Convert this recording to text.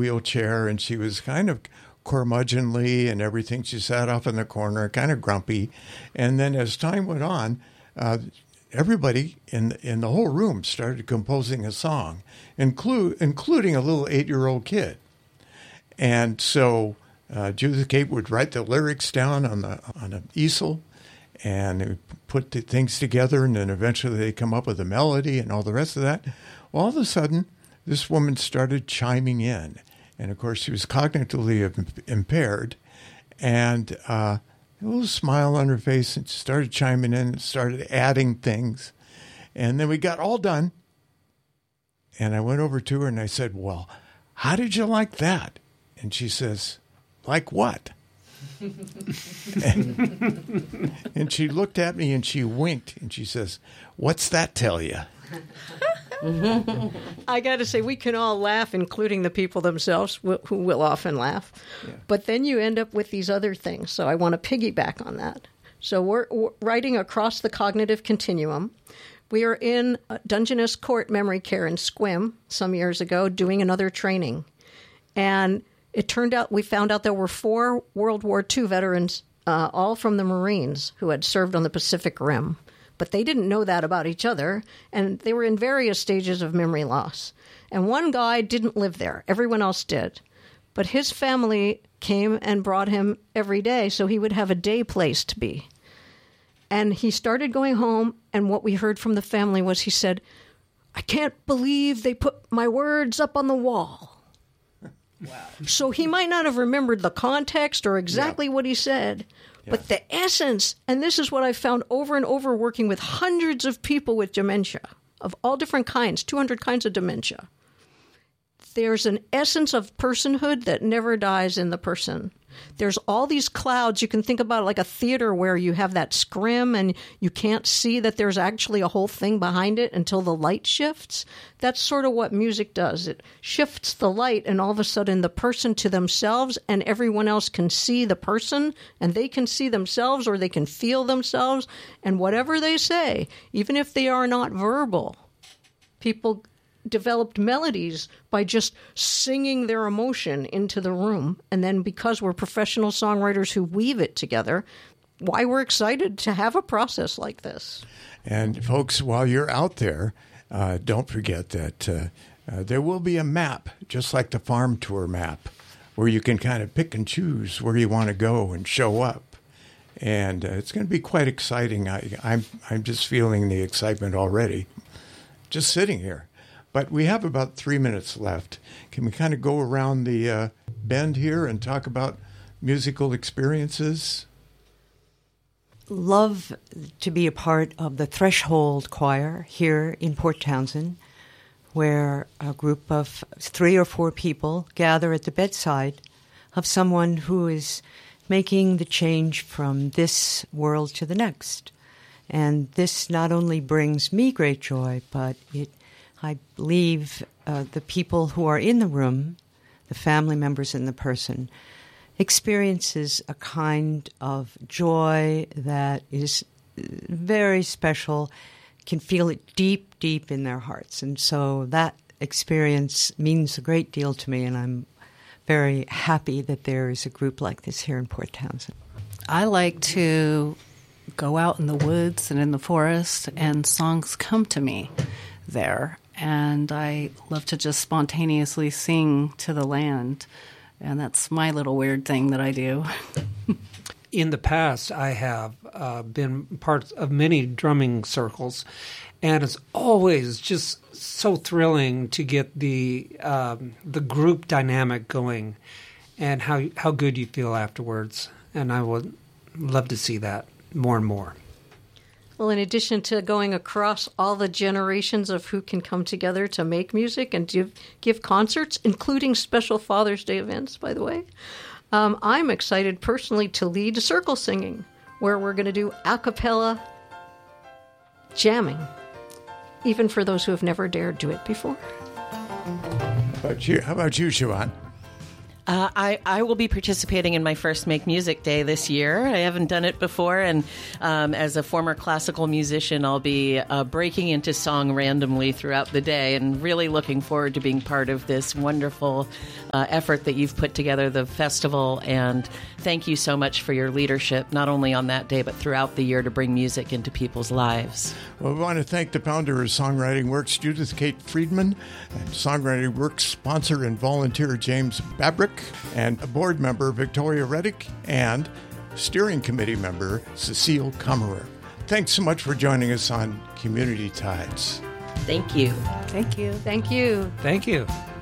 wheelchair, and she was kind of curmudgeonly and everything. She sat off in the corner, kind of grumpy. And then as time went on, everybody in the whole room started composing a song, including a little 8-year-old kid. And so Judith Kate would write the lyrics down on an easel and put the things together, and then eventually they come up with a melody and all the rest of that. Well, all of a sudden, this woman started chiming in. And, of course, she was cognitively impaired. And a little smile on her face, and she started chiming in and started adding things. And then we got all done. And I went over to her and I said, well, how did you like that? And she says, like what? and she looked at me and she winked and she says, what's that tell you? I got to say, we can all laugh, including the people themselves, who will often laugh. Yeah. But then you end up with these other things. So I want to piggyback on that. So we're writing across the cognitive continuum. We are in Dungeness Court Memory Care in Sequim some years ago doing another training. And it turned out, we found out there were 4 World War II veterans, all from the Marines, who had served on the Pacific Rim. But they didn't know that about each other, and they were in various stages of memory loss. And one guy didn't live there. Everyone else did. But his family came and brought him every day, so he would have a day place to be. And he started going home, and what we heard from the family was he said, I can't believe they put my words up on the wall. Wow. So he might not have remembered the context or exactly what he said, but the essence, and this is what I found over and over working with hundreds of people with dementia of all different kinds, 200 kinds of dementia. There's an essence of personhood that never dies in the person. There's all these clouds. You can think about it like a theater where you have that scrim and you can't see that there's actually a whole thing behind it until the light shifts. That's sort of what music does. It shifts the light, and all of a sudden the person to themselves and everyone else can see the person, and they can see themselves or they can feel themselves. And whatever they say, even if they are not verbal, people developed melodies by just singing their emotion into the room. And then because we're professional songwriters who weave it together, why we're excited to have a process like this. And folks, while you're out there, don't forget that there will be a map, just like the farm tour map, where you can kind of pick and choose where you want to go and show up. And it's going to be quite exciting. I'm just feeling the excitement already, just sitting here. But we have about 3 minutes left. Can we kind of go around the bend here and talk about musical experiences? Love to be a part of the Threshold Choir here in Port Townsend, where a group of 3 or 4 people gather at the bedside of someone who is making the change from this world to the next. And this not only brings me great joy, but I believe the people who are in the room, the family members and the person, experiences a kind of joy that is very special, can feel it deep, deep in their hearts. And so that experience means a great deal to me, and I'm very happy that there is a group like this here in Port Townsend. I like to go out in the woods and in the forest, and songs come to me there. And I love to just spontaneously sing to the land. And that's my little weird thing that I do. In the past, I have been part of many drumming circles. And it's always just so thrilling to get the group dynamic going and how good you feel afterwards. And I would love to see that more and more. Well, in addition to going across all the generations of who can come together to make music and give concerts, including special Father's Day events, by the way, I'm excited personally to lead circle singing, where we're going to do a cappella jamming, even for those who have never dared do it before. How about you, Siobhan? I will be participating in my first Make Music Day this year. I haven't done it before, and as a former classical musician, I'll be breaking into song randomly throughout the day, and really looking forward to being part of this wonderful effort that you've put together, the festival, and thank you so much for your leadership, not only on that day, but throughout the year to bring music into people's lives. Well, we want to thank the founder of Songwriting Works, Judith Kate Friedman, and Songwriting Works sponsor and volunteer James Babrick, and a board member Victoria Reddick, and steering committee member Cecile Kammerer. Thanks so much for joining us on Community Tides. Thank you. Thank you. Thank you. Thank you.